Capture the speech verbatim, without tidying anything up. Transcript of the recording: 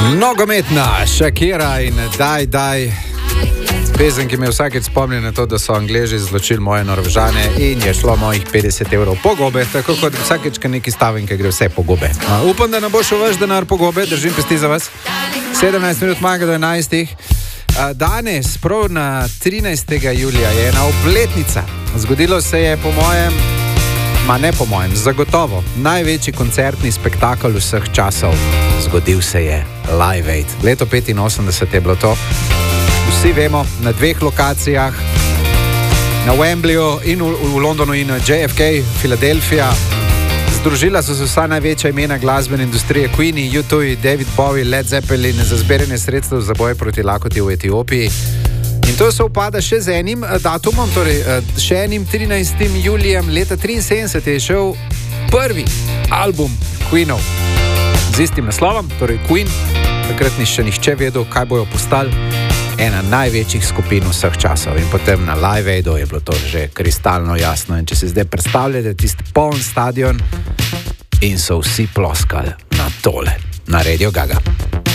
Nogometna Shakira in Daj, daj. Pesem, ki me vsakeč spomni na to, da so Angleži izločili moje Norvežane in je šlo mojih petdeset evrov po gobe, tako kot vsakeč, kad neki stavim, ki gre vse po gobe. Uh, upam, da ne bo šel vaš denar po gobe, držim pesti za vas. sedemnajst minut manjka do enajstih. Uh, danes, prav na trinajstega julija, je ena obletnica. Zgodilo se je po mojem, ma ne po mojem, zagotovo največji koncertni spektakel vseh časov. Zgodil se je Live Aid. Leto petinosemdeset je bilo to. Vsi vemo, na dveh lokacijah, na Wembleyu in v, v Londonu in J F K, Filadelfija. Združila so se vsa največja imena glasbene industrije, Queen, U dva, David Bowie, Led Zeppelin, za zbiranje sredstev za boj proti lakoti v Etiopiji. In to se upada še z enim datumom, torej še enim trinajstim julijem leta triinsedemdeset je šel prvi album Queenov z istim naslovom, torej Queen. Takrat ni še nihče vedel, kaj bojo postali. Ena največjih skupin vseh časov in potem na Live Aidu je bilo to že kristalno jasno. In če si zdaj predstavljate tisti poln stadion in so vsi ploskali na tole, na Radio Gaga.